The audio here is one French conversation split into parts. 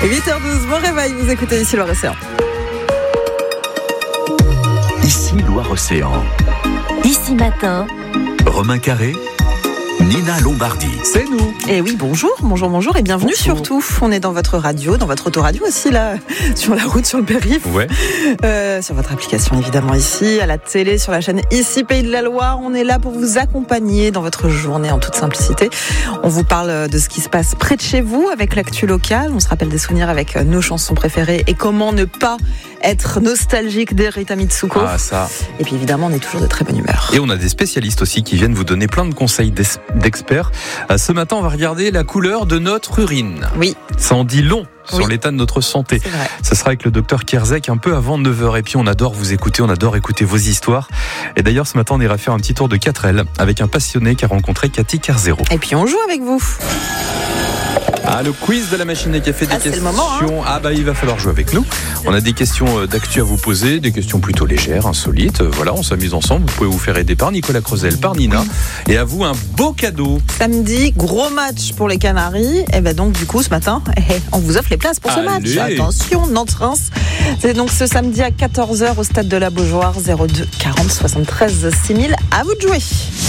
8h12, bon réveil, vous écoutez ici Loire-Océan. Ici Loire-Océan. Ici matin. Romain Carré, Nina Lombardi. C'est nous. Et oui, bonjour et bienvenue surtout. On est dans votre radio, dans votre autoradio aussi là, sur la route, sur le périph'. Ouais. Sur votre application évidemment ici, à la télé, sur la chaîne Ici Pays de la Loire. On est là pour vous accompagner dans votre journée en toute simplicité. On vous parle de ce qui se passe près de chez vous avec l'actu locale. On se rappelle des souvenirs avec nos chansons préférées et comment ne pas être nostalgique des Rita Mitsuko. Ah, ça. Et puis évidemment, on est toujours de très bonne humeur. Et on a des spécialistes aussi qui viennent vous donner plein de conseils d'experts. Ce matin, on va regarder la couleur de notre urine. Oui. Ça en dit long sur l'état de notre santé. C'est vrai. Ça sera avec le docteur Kerzek un peu avant 9h. Et puis on adore vous écouter, on adore écouter vos histoires. Et d'ailleurs, ce matin, on ira faire un petit tour de 4L avec un passionné qui a rencontré Cathy Carzero. Et puis on joue avec vous. Ah, le quiz de la machine à café, des c'est questions. le moment, hein. Il va falloir jouer avec nous. On a des questions d'actu à vous poser, des questions plutôt légères, insolites. Voilà, on s'amuse ensemble. Vous pouvez vous faire aider par Nicolas Creusel, par Nina. Et à vous, un beau cadeau. Samedi, gros match pour les Canaries. Et ben donc, du coup, ce matin, on vous offre les places pour ce Allez. match. Attention, Nantes-Reims. C'est donc ce samedi à 14h au stade de la Beaujoire, 02 40 73 6000. À vous de jouer.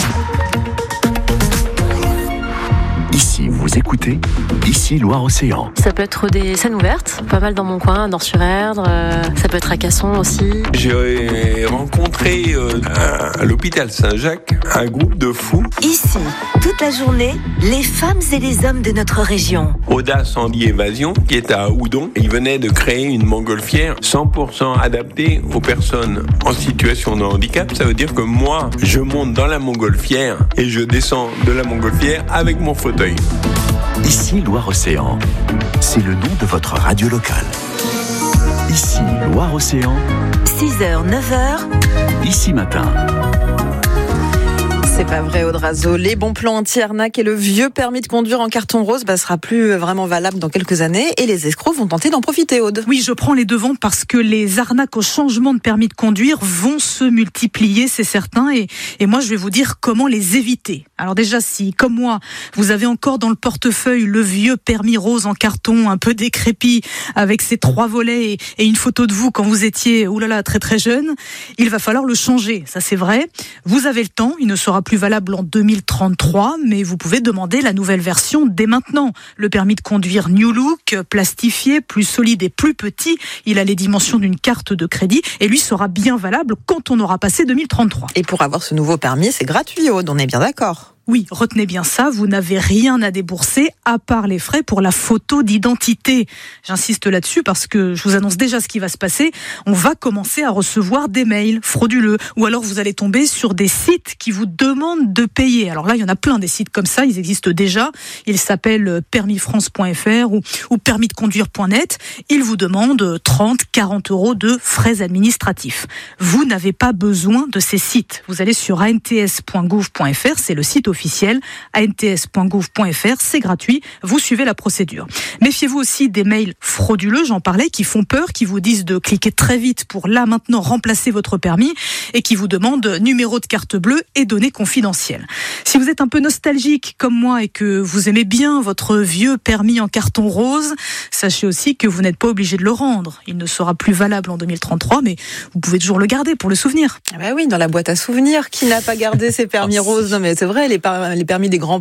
Ici, vous écoutez Ici Loire-Océan. Ça peut être des scènes ouvertes, pas mal dans mon coin, Nord-sur-Erdre. Ça peut être à Casson aussi. J'ai rencontré à l'hôpital Saint-Jacques un groupe de fous. Ici, toute la journée, les femmes et les hommes de notre région. Audace Anti-Évasion, qui est à Houdon. Ils venaient de créer une montgolfière 100% adaptée aux personnes en situation de handicap. Ça veut dire que moi, je monte dans la montgolfière et je descends de la montgolfière avec mon fauteuil. Ici Loire-Océan. C'est le nom de votre radio locale. Ici Loire-Océan. 6h, 9h. Ici matin. C'est pas vrai, Audrazo. Les bons plans anti-arnaque et le vieux permis de conduire en carton rose sera plus vraiment valable dans quelques années et les escrocs vont tenter d'en profiter, Aude. Oui, je prends les devants parce que les arnaques au changement de permis de conduire vont se multiplier, c'est certain. Et moi, je vais vous dire comment les éviter. Alors déjà, si, comme moi, vous avez encore dans le portefeuille le vieux permis rose en carton, un peu décrépit, avec ses 3 volets et une photo de vous quand vous étiez, très très jeune, il va falloir le changer. Ça, c'est vrai. Vous avez le temps. Il ne sera plus valable en 2033, mais vous pouvez demander la nouvelle version dès maintenant. Le permis de conduire New Look, plastifié, plus solide et plus petit, il a les dimensions d'une carte de crédit et lui sera bien valable quand on aura passé 2033. Et pour avoir ce nouveau permis, c'est gratuit, Aude, on est bien d'accord. Oui, retenez bien ça, vous n'avez rien à débourser à part les frais pour la photo d'identité. J'insiste là-dessus parce que je vous annonce déjà ce qui va se passer. On va commencer à recevoir des mails frauduleux ou alors vous allez tomber sur des sites qui vous demandent de payer. Alors là, il y en a plein des sites comme ça, ils existent déjà. Ils s'appellent permisfrance.fr ou permisdeconduire.net. Ils vous demandent 30, 40 € de frais administratifs. Vous n'avez pas besoin de ces sites. Vous allez sur ants.gouv.fr, c'est le site officiel, ants.gouv.fr, c'est gratuit, vous suivez la procédure. Méfiez-vous aussi des mails frauduleux, j'en parlais, qui font peur, qui vous disent de cliquer très vite pour là maintenant remplacer votre permis et qui vous demandent numéro de carte bleue et données confidentielles. Si vous êtes un peu nostalgique comme moi et que vous aimez bien votre vieux permis en carton rose, sachez aussi que vous n'êtes pas obligé de le rendre. Il ne sera plus valable en 2033, mais vous pouvez toujours le garder pour le souvenir. Ah bah oui, dans la boîte à souvenirs, qui n'a pas gardé ses permis roses? Non mais c'est vrai, les permis des grands